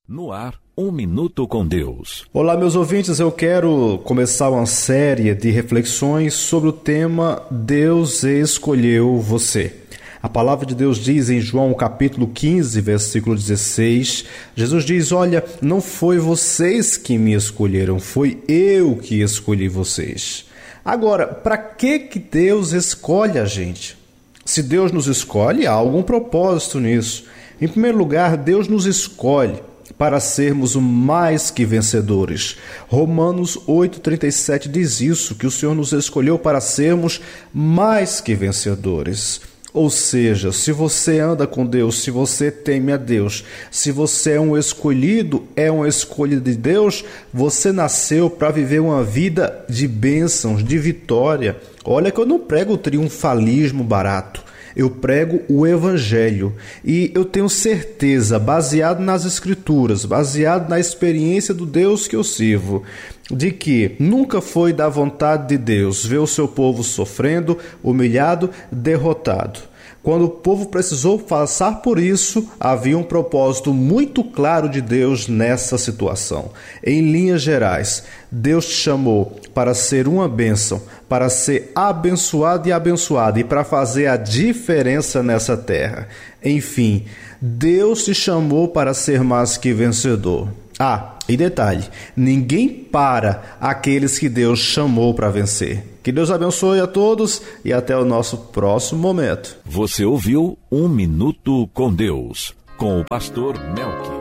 No ar, Um Minuto com Deus. Olá, meus ouvintes, eu quero começar uma série de reflexões sobre o tema Deus escolheu você. A palavra de Deus diz em João capítulo 15, versículo 16, Jesus diz, olha, não foi vocês que me escolheram, foi eu que escolhi vocês. Agora, para que Deus escolhe a gente? Se Deus nos escolhe, há algum propósito nisso. Em primeiro lugar, Deus nos escolhe para sermos mais que vencedores. Romanos 8,37 diz isso, que o Senhor nos escolheu para sermos mais que vencedores. Ou seja, se você anda com Deus, se você teme a Deus, se você é um escolhido de Deus, você nasceu para viver uma vida de bênçãos, de vitória. Olha que eu não prego o triunfalismo barato. Eu prego o Evangelho e eu tenho certeza, baseado nas Escrituras, baseado na experiência do Deus que eu sirvo, de que nunca foi da vontade de Deus ver o seu povo sofrendo, humilhado, derrotado. Quando o povo precisou passar por isso, havia um propósito muito claro de Deus nessa situação. Em linhas gerais, Deus te chamou para ser uma bênção, para ser abençoado e para fazer a diferença nessa terra. Enfim, Deus te chamou para ser mais que vencedor. E detalhe, ninguém para aqueles que Deus chamou para vencer. Que Deus abençoe a todos e até o nosso próximo momento. Você ouviu Um Minuto com Deus, com o pastor Melqui.